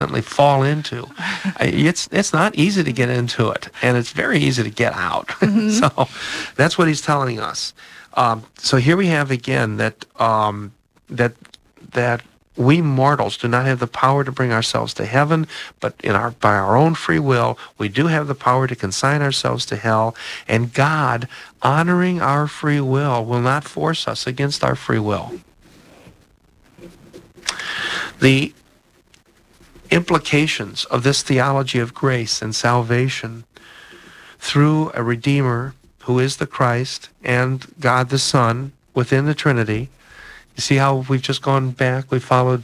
fall into. It's not easy to get into it, and it's very easy to get out. So that's what he's telling us. So here we have again that that we mortals do not have the power to bring ourselves to heaven, but by our own free will, we do have the power to consign ourselves to hell. And God, honoring our free will not force us against our free will. The implications of this theology of grace and salvation through a Redeemer who is the Christ and God the Son within the Trinity. You see how we've just gone back? We followed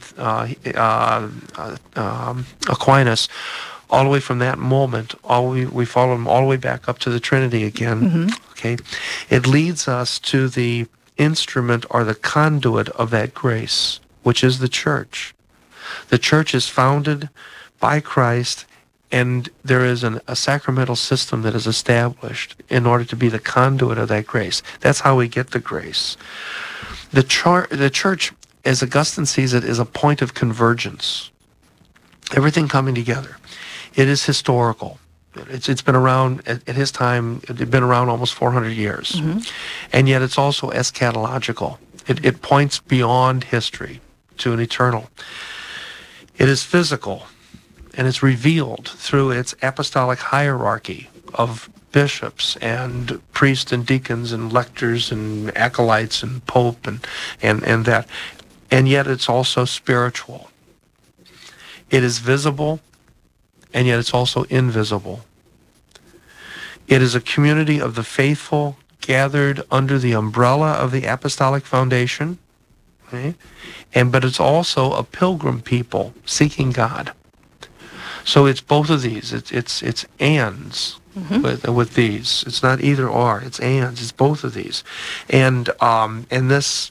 Aquinas all the way from that moment. We followed him all the way back up to the Trinity again. Okay, it leads us to the instrument or the conduit of that grace, which is the church. The church is founded by Christ, and there is a sacramental system that is established in order to be the conduit of that grace. That's how we get the grace. The church, as Augustine sees it, is a point of convergence. Everything coming together. It is historical. It's been around at his time. It had been around almost 400 years, and yet it's also eschatological. It points beyond history to an eternal. It is physical, and it's revealed through its apostolic hierarchy of bishops and priests and deacons and lectors and acolytes and pope and that. And yet it's also spiritual. It is visible, and yet it's also invisible. It is a community of the faithful gathered under the umbrella of the apostolic foundation. Okay? But it's also a pilgrim people seeking God. So it's both of these. It's ands with these. It's not either or. It's ands. It's both of these. And this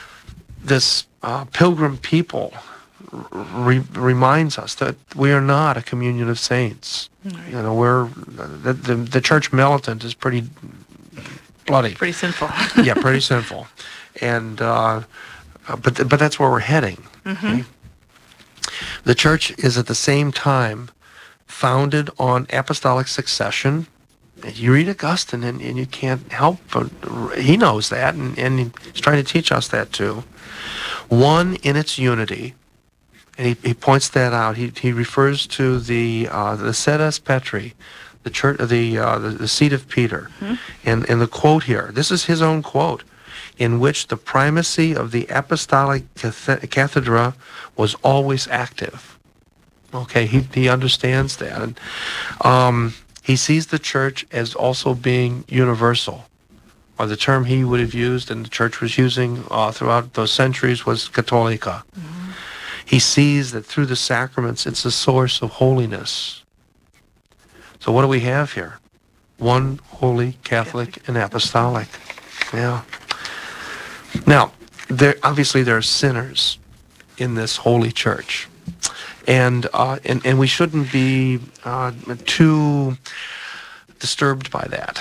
pilgrim people reminds us that we are not a communion of saints. Right. You know, the church militant is pretty bloody. Pretty sinful. Yeah, pretty sinful. And but that's where we're heading. Okay? The church is at the same time founded on apostolic succession. You read Augustine, and you can't help but he knows that, and he's trying to teach us that too. One in its unity, and he points that out. He refers to the sedes Petri, the church, the seat of Peter, and the quote here. This is his own quote, in which the primacy of the apostolic cathedra was always active. Okay, he understands that. And he sees the church as also being universal, or the term he would have used and the church was using throughout those centuries was Catholica. He sees that through the sacraments it's a source of holiness. So what do we have here? One holy, Catholic, and apostolic. Yeah. Now, obviously there are sinners in this holy church, and we shouldn't be too disturbed by that.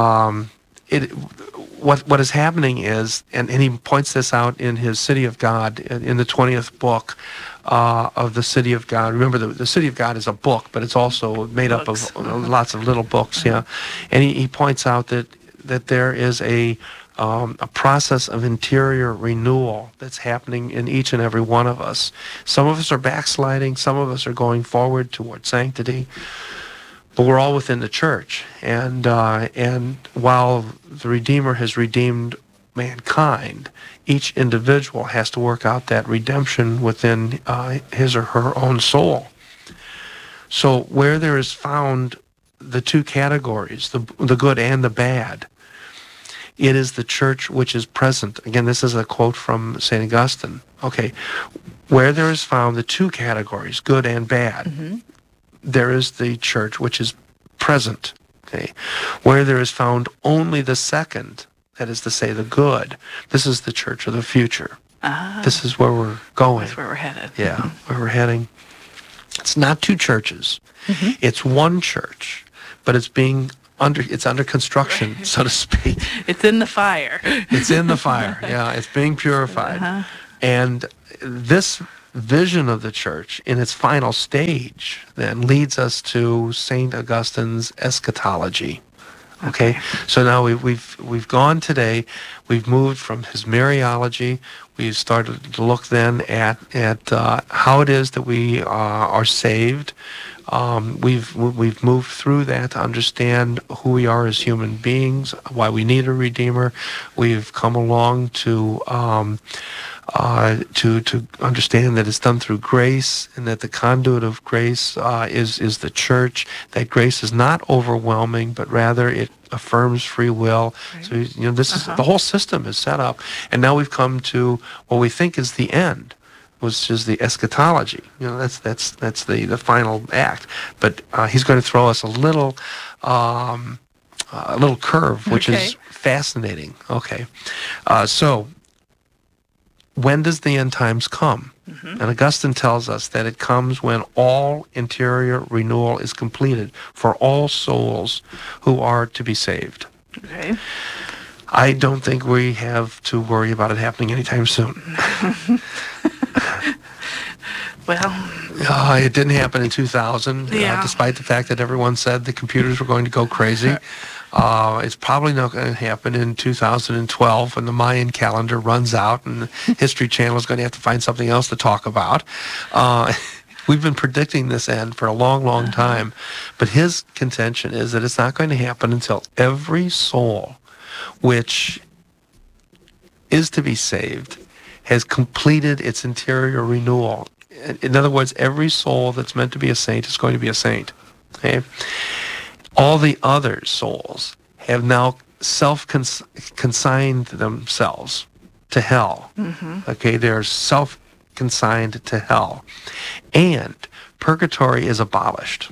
What is happening is, and he points this out in his City of God, in the 20th book of the City of God. Remember, the City of God is a book, but it's also made up of lots of little books. Yeah, and he points out that there is a process of interior renewal that's happening in each and every one of us. Some of us are backsliding, some of us are going forward toward sanctity, but we're all within the church. And while the Redeemer has redeemed mankind, each individual has to work out that redemption within his or her own soul. So where there is found the two categories, the good and the bad, it is the church which is present. Again, this is a quote from St. Augustine. Okay, where there is found the two categories, good and bad, there is the church which is present. Okay, where there is found only the second, that is to say, the good, this is the church of the future. This is where we're going. That's where we're headed. Yeah, where we're heading. It's not two churches. It's one church, but it's under construction, so to speak. It's in the fire. It's in the fire. Yeah, it's being purified. And this vision of the church in its final stage then leads us to St. Augustine's eschatology. Okay, so now we've gone today. We've moved from his Mariology. We've started to look then at how it is that we are saved. We've moved through that to understand who we are as human beings, why we need a Redeemer. We've come along to understand that it's done through grace, and that the conduit of grace is the church. That grace is not overwhelming, but rather it affirms free will. Right. So this is the whole system is set up, and now we've come to what we think is the end, which is the eschatology. That's the final act. But he's going to throw us a little curve, which is fascinating. Okay, so. When does the end times come? And Augustine tells us that it comes when all interior renewal is completed for all souls who are to be saved. Okay. I don't think we have to worry about it happening anytime soon. Well, it didn't happen in 2000, despite the fact that everyone said the computers were going to go crazy. It's probably not going to happen in 2012 when the Mayan calendar runs out and the History Channel is going to have to find something else to talk about. We've been predicting this end for a long, long time. But his contention is that it's not going to happen until every soul which is to be saved has completed its interior renewal. In other words, every soul that's meant to be a saint is going to be a saint. Okay? All the other souls have now self-consigned themselves to hell. Okay, they're self-consigned to hell. And purgatory is abolished.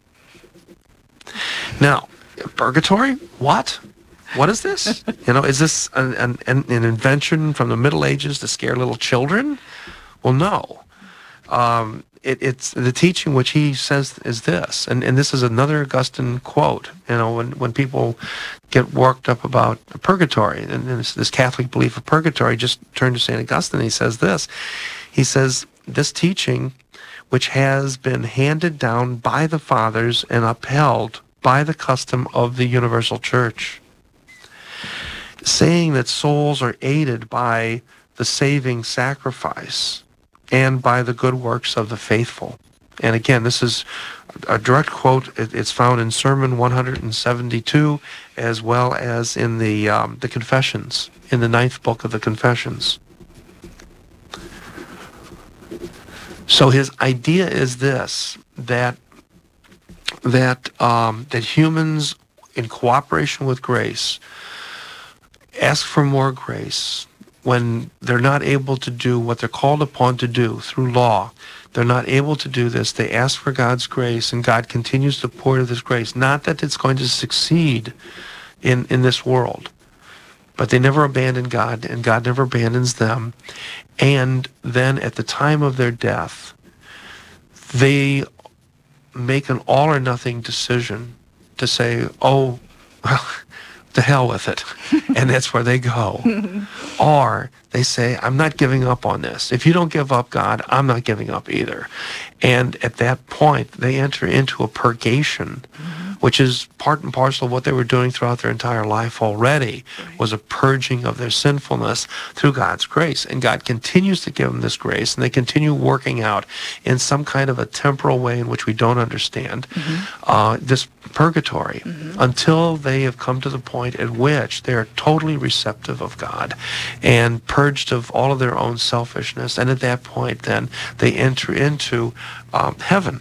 Now, purgatory? What? What is this? Is this an invention from the Middle Ages to scare little children? Well, no. It's the teaching which he says is this, and this is another Augustine quote. When people get worked up about purgatory and this Catholic belief of purgatory, just turn to St. Augustine. He says this. He says, this teaching, which has been handed down by the fathers and upheld by the custom of the universal church, saying that souls are aided by the saving sacrifice and by the good works of the faithful. And again, this is a direct quote. It's found in Sermon 172, as well as in the Confessions, in the 9th book of the Confessions. So his idea is this, that humans, in cooperation with grace, ask for more grace. When they're not able to do what they're called upon to do through law, they're not able to do this. They ask for God's grace, and God continues to pour this grace. Not that it's going to succeed in this world, but they never abandon God, and God never abandons them. And then at the time of their death, they make an all-or-nothing decision to say, oh, to hell with it. And that's where they go. Or they say, I'm not giving up on this. If you don't give up, God, I'm not giving up either. And at that point, they enter into a purgation, which is part and parcel of what they were doing throughout their entire life already, was a purging of their sinfulness through God's grace. And God continues to give them this grace, and they continue working out in some kind of a temporal way in which we don't understand this purgatory until they have come to the point at which they are totally receptive of God and purged of all of their own selfishness. And at that point, then, they enter into heaven.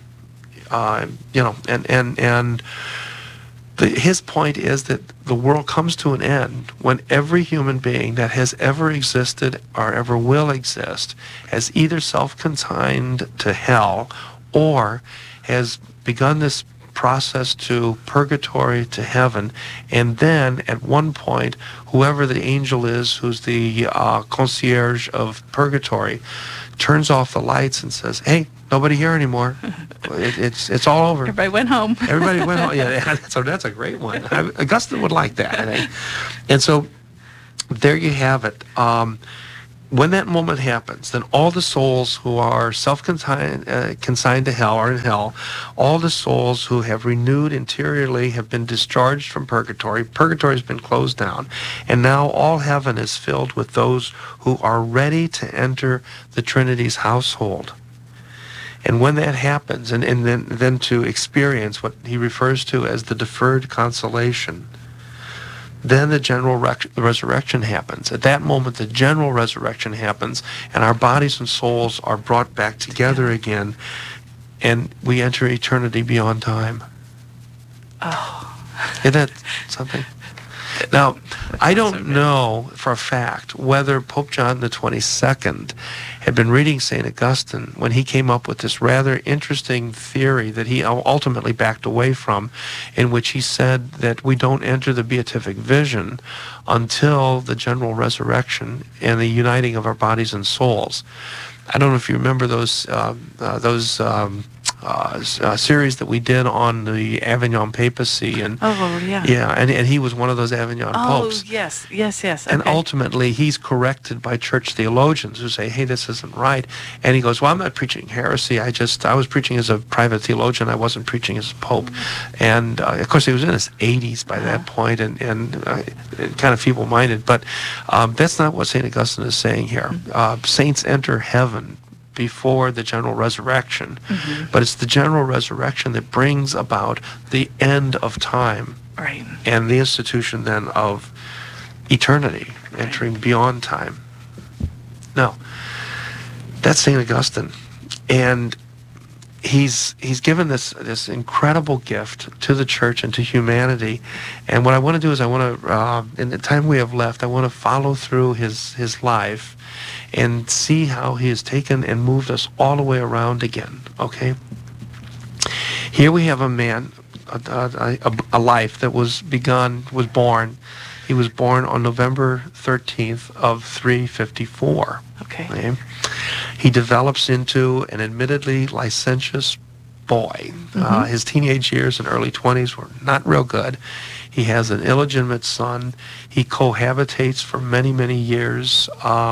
His point is that the world comes to an end when every human being that has ever existed or ever will exist has either self-consigned to hell or has begun this process to purgatory to heaven, and then at one point, whoever the angel is who's the concierge of purgatory turns off the lights and says, hey, nobody here anymore. It's all over. Everybody went home. Everybody went home. Yeah, so that's a great one. Augustine would like that, I think. And so there you have it. when that moment happens, then all the souls who are consigned to hell are in hell. All the souls who have renewed interiorly have been discharged from purgatory. Purgatory has been closed down. And now all heaven is filled with those who are ready to enter the Trinity's household. And when that happens, and then to experience what he refers to as the deferred consolation, then the general resurrection happens. At that moment, the general resurrection happens, and our bodies and souls are brought back together again, and we enter eternity beyond time. Oh. Isn't that something? Now, I don't know for a fact whether Pope John the 22nd had been reading St. Augustine when he came up with this rather interesting theory that he ultimately backed away from, in which he said that we don't enter the beatific vision until the general resurrection and the uniting of our bodies and souls. I don't know if you remember those series that we did on the Avignon papacy, and and he was one of those Avignon popes. Yes. Okay. And ultimately, he's corrected by church theologians who say, "Hey, this isn't right." And he goes, "Well, I'm not preaching heresy. I was preaching as a private theologian. I wasn't preaching as a pope." And of course, he was in his 80s by that point, and kind of feeble-minded. But that's not what St. Augustine is saying here. Saints enter heaven before the general resurrection, but it's the general resurrection that brings about the end of time, right, and the institution then of eternity, entering beyond time. Now, that's St. Augustine, and he's given this incredible gift to the church and to humanity. And what I want to do is I want to, in the time we have left, I want to follow through his life and see how he has taken and moved us all the way around again, okay? Here we have a man, a life that was born. He was born on November 13th of 354. Okay. He develops into an admittedly licentious boy. His teenage years and early 20s were not real good. He has an illegitimate son. He cohabitates for many, many years.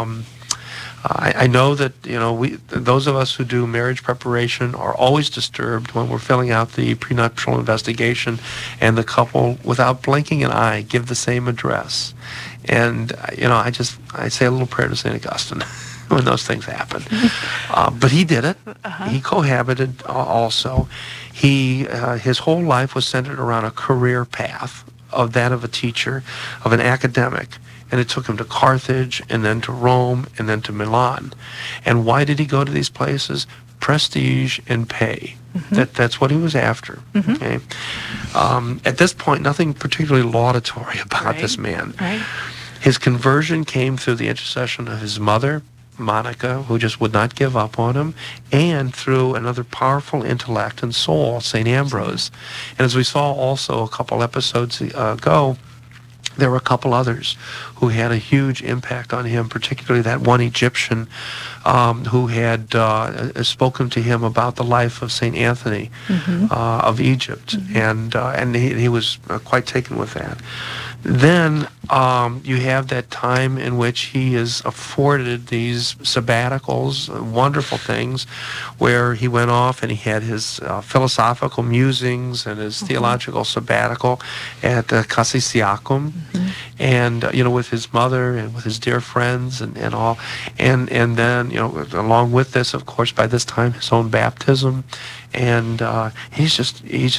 I know that, those of us who do marriage preparation are always disturbed when we're filling out the prenuptial investigation and the couple, without blinking an eye, give the same address. And, I say a little prayer to St. Augustine when those things happen. But he did it. He cohabited also. His whole life was centered around a career path of that of a teacher, of an academic. And it took him to Carthage, and then to Rome, and then to Milan. And why did he go to these places? Prestige and pay. That's what he was after. Okay. At this point, nothing particularly laudatory about this man. Right. His conversion came through the intercession of his mother, Monica, who just would not give up on him, and through another powerful intellect and soul, St. Ambrose. And as we saw also a couple episodes ago, there were a couple others who had a huge impact on him, particularly that one Egyptian who had spoken to him about the life of St. Anthony of Egypt, and he was quite taken with that. Then you have that time in which he is afforded these sabbaticals, wonderful things, where he went off and he had his philosophical musings and his theological sabbatical at Cassisiacum, and with his mother and with his dear friends and all, and then along with this, of course, by this time his own baptism, and he's just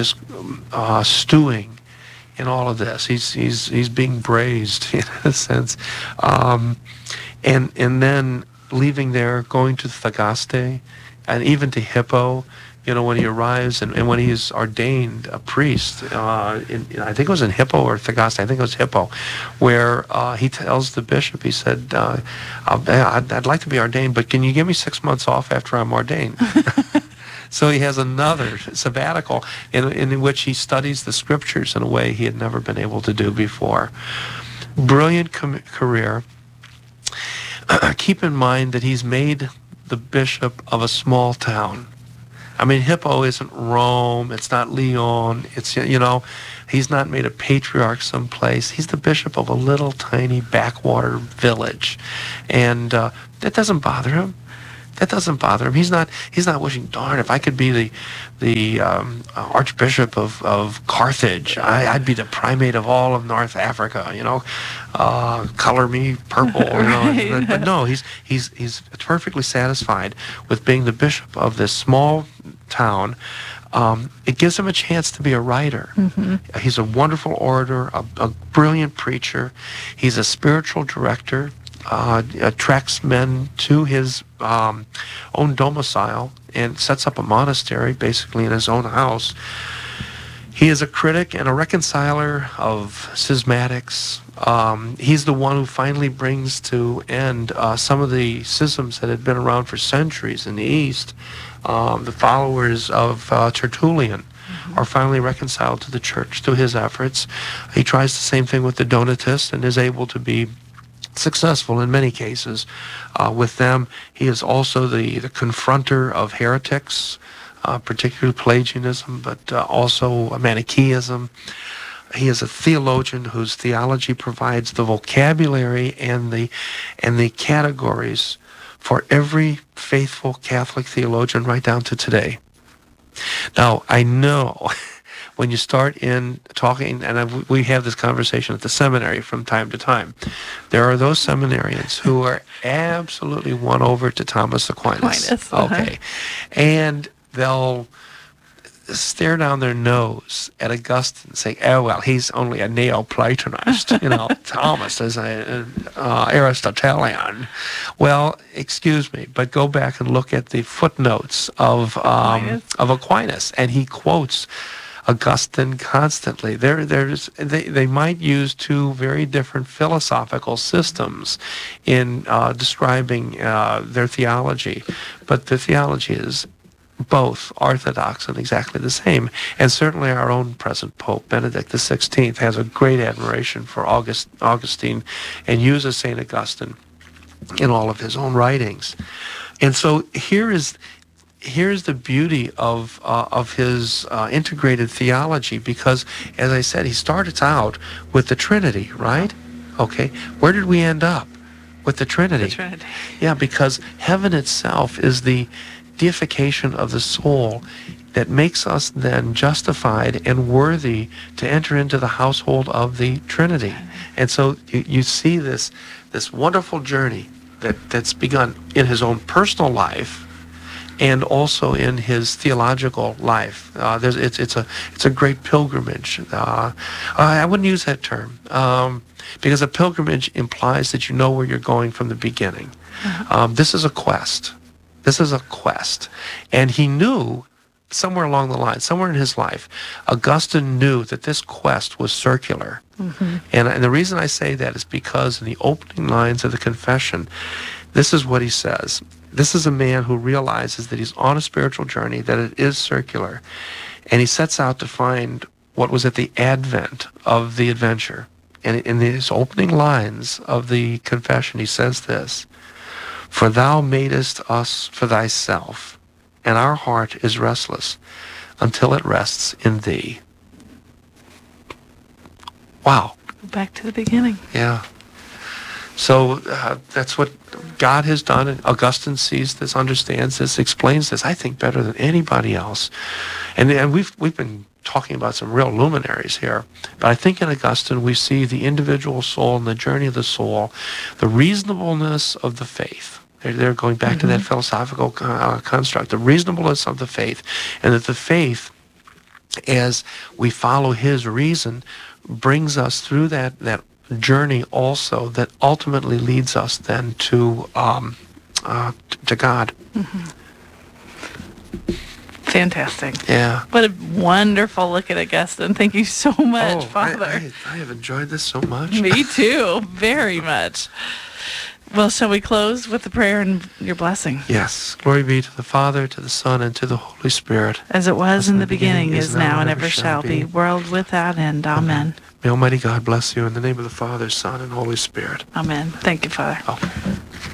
stewing in all of this. He's being braised in a sense, and then leaving there, going to Thagaste, and even to Hippo. When he arrives and when he is ordained a priest, I think it was in Hippo or Thagaste. I think it was Hippo, where he tells the bishop, he said, "I'd like to be ordained, but can you give me 6 months off after I'm ordained?" So he has another sabbatical in which he studies the scriptures in a way he had never been able to do before. Brilliant career. Keep in mind that he's made the bishop of a small town. I mean, Hippo isn't Rome. It's not Lyon. It's, you know, he's not made a patriarch someplace. He's the bishop of a little tiny backwater village. And that doesn't bother him. That doesn't bother him. He's not wishing, darn, if I could be the Archbishop of Carthage, I'd be the primate of all of North Africa, you know, color me purple, you know. Right. But no, he's perfectly satisfied with being the bishop of this small town. It gives him a chance to be a writer. He's a wonderful orator, a brilliant preacher. He's a spiritual director. Attracts men to his own domicile and sets up a monastery basically in his own house. He is a critic and a reconciler of schismatics. He's the one who finally brings to end some of the schisms that had been around for centuries in the East. The followers of Tertullian are finally reconciled to the church through his efforts. He tries the same thing with the Donatists and is able to be successful in many cases with them. He is also the confronter of heretics, particularly Pelagianism, but also Manichaeism. He is a theologian whose theology provides the vocabulary and the categories for every faithful Catholic theologian right down to today. Now, I know when you start in talking, and we have this conversation at the seminary from time to time, there are those seminarians who are absolutely won over to Thomas Aquinas. Okay. And they'll stare down their nose at Augustine and say, oh, well, he's only a Neoplatonist. You know, Thomas is an Aristotelian. Well, excuse me, but go back and look at the footnotes of Aquinas, and he quotes Augustine constantly. They might use two very different philosophical systems in describing their theology, but the theology is both orthodox and exactly the same. And certainly our own present Pope, Benedict XVI, has a great admiration for Augustine and uses St. Augustine in all of his own writings. And so here's the beauty of his integrated theology, because, as I said, he started out with the Trinity, right? Okay. Where did we end up? With the Trinity. The Trinity. Yeah, because heaven itself is the deification of the soul that makes us then justified and worthy to enter into the household of the Trinity. And so you see this wonderful journey that's begun in his own personal life and also in his theological life. It's a great pilgrimage. I wouldn't use that term because a pilgrimage implies that you know where you're going from the beginning. This is a quest. This is a quest. And he knew somewhere along the line, somewhere in his life, Augustine knew that this quest was circular. And the reason I say that is because in the opening lines of the Confession, this is what he says. This is a man who realizes that he's on a spiritual journey, that it is circular. And he sets out to find what was at the advent of the adventure. And in his opening lines of the Confession, he says this: "For thou madest us for thyself, and our heart is restless until it rests in thee." Wow. Back to the beginning. Yeah. So that's what God has done, and Augustine sees this, understands this, explains this, I think, better than anybody else. And we've been talking about some real luminaries here, but I think in Augustine we see the individual soul and the journey of the soul, the reasonableness of the faith. They're going back to that philosophical construct, the reasonableness of the faith, and that the faith, as we follow his reason, brings us through that journey also that ultimately leads us then to God. Fantastic. Yeah. What a wonderful look at Augustine. Thank you so much, Father. I have enjoyed this so much. Me too. Very much. Well, shall we close with the prayer and your blessing? Yes. Glory be to the Father, to the Son, and to the Holy Spirit. As it was in the beginning, is now, and ever shall be. World without end. Amen. May Almighty God bless you in the name of the Father, Son, and Holy Spirit. Amen. Thank you, Father. Okay.